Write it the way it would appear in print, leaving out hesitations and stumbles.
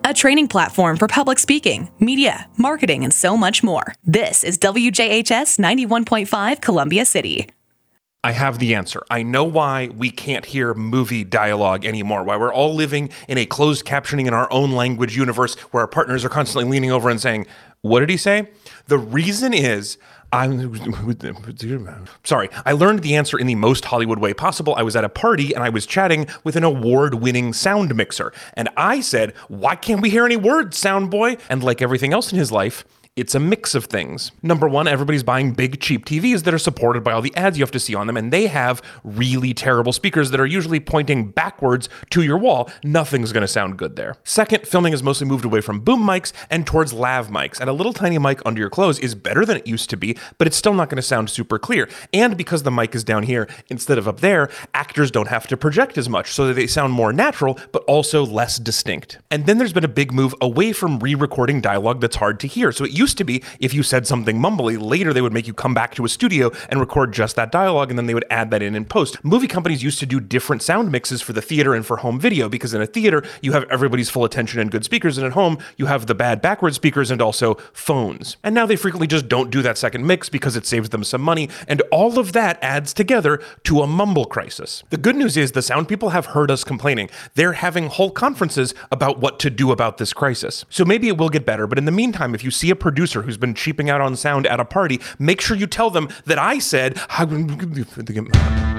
a training platform for public speaking, media, marketing, and so much more. This is WJHS 91.5 Columbia City. I have the answer. I know why we can't hear movie dialogue anymore, why we're all living in a closed captioning in our own language universe where our partners are constantly leaning over and saying, "What did he say?" The reason is, I learned the answer in the most Hollywood way possible. I was at a party and I was chatting with an award-winning sound mixer. And I said, "Why can't we hear any words, sound boy?" And like everything else in his life, it's a mix of things. Number one, everybody's buying big, cheap TVs that are supported by all the ads you have to see on them, and they have really terrible speakers that are usually pointing backwards to your wall. Nothing's gonna sound good there. Second, filming has mostly moved away from boom mics and towards lav mics, and a little tiny mic under your clothes is better than it used to be, but it's still not gonna sound super clear. And because the mic is down here instead of up there, actors don't have to project as much, so that they sound more natural, but also less distinct. And then there's been a big move away from re-recording dialogue that's hard to hear. So it used to be, if you said something mumbly, later they would make you come back to a studio and record just that dialogue, and then they would add that in post. Movie companies used to do different sound mixes for the theater and for home video, because in a theater, you have everybody's full attention and good speakers, and at home, you have the bad backward speakers and also phones. And now they frequently just don't do that second mix because it saves them some money, and all of that adds together to a mumble crisis. The good news is the sound people have heard us complaining. They're having whole conferences about what to do about this crisis. So maybe it will get better, but in the meantime, if you see a producer who's been cheaping out on sound at a party, make sure you tell them that I said